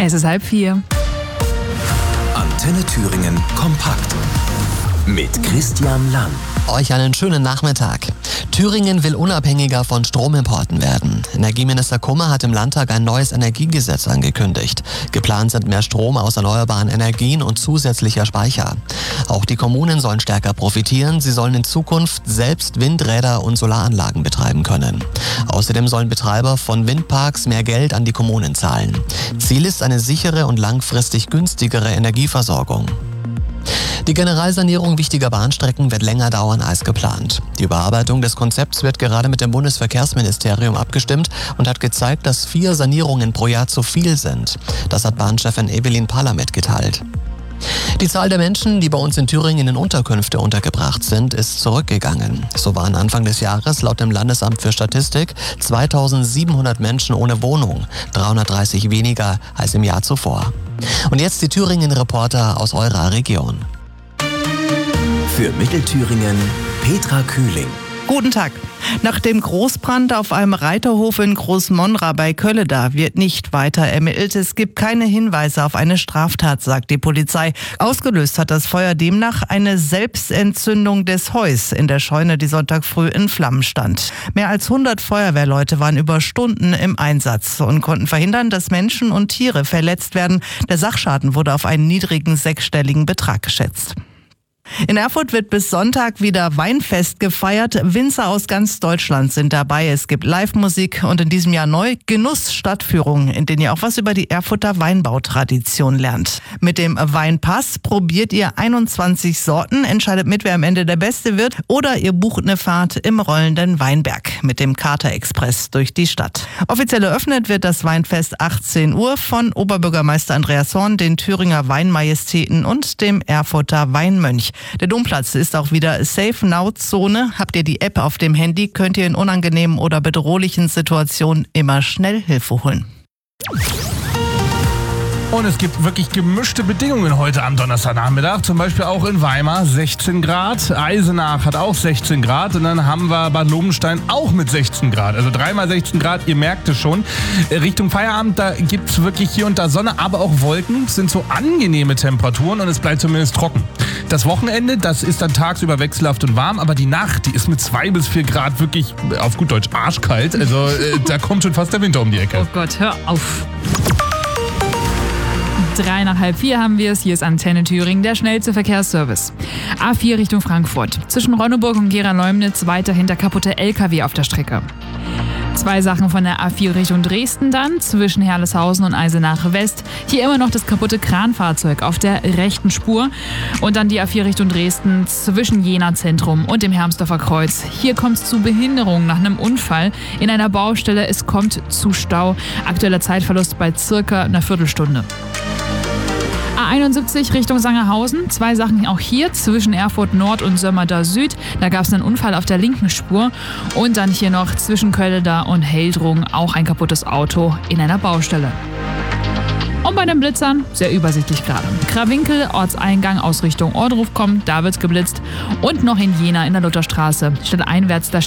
Es ist 3:30. Antenne Thüringen kompakt. Mit Christian Lang. Euch einen schönen Nachmittag. Thüringen will unabhängiger von Stromimporten werden. Energieminister Kummer hat im Landtag ein neues Energiegesetz angekündigt. Geplant sind mehr Strom aus erneuerbaren Energien und zusätzlicher Speicher. Auch die Kommunen sollen stärker profitieren. Sie sollen in Zukunft selbst Windräder und Solaranlagen betreiben können. Außerdem sollen Betreiber von Windparks mehr Geld an die Kommunen zahlen. Ziel ist eine sichere und langfristig günstigere Energieversorgung. Die Generalsanierung wichtiger Bahnstrecken wird länger dauern als geplant. Die Überarbeitung des Konzepts wird gerade mit dem Bundesverkehrsministerium abgestimmt und hat gezeigt, dass 4 Sanierungen pro Jahr zu viel sind. Das hat Bahnchefin Evelyn Paller mitgeteilt. Die Zahl der Menschen, die bei uns in Thüringen in Unterkünfte untergebracht sind, ist zurückgegangen. So waren Anfang des Jahres laut dem Landesamt für Statistik 2700 Menschen ohne Wohnung, 330 weniger als im Jahr zuvor. Und jetzt die Thüringen-Reporter aus eurer Region. Für Mittelthüringen Petra Kühling. Guten Tag. Nach dem Großbrand auf einem Reiterhof in Großmonra bei Kölleda wird nicht weiter ermittelt. Es gibt keine Hinweise auf eine Straftat, sagt die Polizei. Ausgelöst hat das Feuer demnach eine Selbstentzündung des Heus in der Scheune, die Sonntag früh in Flammen stand. Mehr als 100 Feuerwehrleute waren über Stunden im Einsatz und konnten verhindern, dass Menschen und Tiere verletzt werden. Der Sachschaden wurde auf einen niedrigen 6-stelligen Betrag geschätzt. In Erfurt wird bis Sonntag wieder Weinfest gefeiert. Winzer aus ganz Deutschland sind dabei. Es gibt Live-Musik und in diesem Jahr neu Genuss-Stadtführungen, in denen ihr auch was über die Erfurter Weinbautradition lernt. Mit dem Weinpass probiert ihr 21 Sorten, entscheidet mit, wer am Ende der Beste wird, oder ihr bucht eine Fahrt im rollenden Weinberg mit dem Kater-Express durch die Stadt. Offiziell eröffnet wird das Weinfest 18 Uhr von Oberbürgermeister Andreas Horn, den Thüringer Weinmajestäten und dem Erfurter Weinmönch. Der Domplatz ist auch wieder Safe-Now-Zone. Habt ihr die App auf dem Handy, könnt ihr in unangenehmen oder bedrohlichen Situationen immer schnell Hilfe holen. Und es gibt wirklich gemischte Bedingungen heute am Donnerstagnachmittag. Zum Beispiel auch in Weimar 16 Grad. Eisenach hat auch 16 Grad. Und dann haben wir Bad Lobenstein auch mit 16 Grad. Also 3 × 16 Grad, ihr merkt es schon. Richtung Feierabend, da gibt es wirklich hier und da Sonne, aber auch Wolken. Es sind so angenehme Temperaturen und es bleibt zumindest trocken. Das Wochenende, das ist dann tagsüber wechselhaft und warm. Aber die Nacht, die ist mit 2 bis 4 Grad wirklich, auf gut Deutsch, arschkalt. Also da kommt schon fast der Winter um die Ecke. Oh Gott, hör auf. 3:30 haben wir es. Hier ist Antenne Thüringen, der schnellste Verkehrsservice. A4 Richtung Frankfurt. Zwischen Ronneburg und Gera-Leumnitz weiterhin der kaputte LKW auf der Strecke. 2 Sachen von der A4 Richtung Dresden dann, zwischen Herleshausen und Eisenach West. Hier immer noch das kaputte Kranfahrzeug auf der rechten Spur. Und dann die A4 Richtung Dresden zwischen Jena Zentrum und dem Hermsdorfer Kreuz. Hier kommt es zu Behinderungen nach einem Unfall in einer Baustelle. Es kommt zu Stau. Aktueller Zeitverlust bei circa einer Viertelstunde. A71 Richtung Sangerhausen. 2 Sachen auch hier zwischen Erfurt Nord und Sömmerda Süd. Da gab es einen Unfall auf der linken Spur. Und dann hier noch zwischen Kölleda und Heldrung auch ein kaputtes Auto in einer Baustelle. Und bei den Blitzern, sehr übersichtlich gerade. Krawinkel, Ortseingang aus Richtung Ohrdruf kommt, da wird's geblitzt. Und noch in Jena in der Lutherstraße, stadteinwärts, da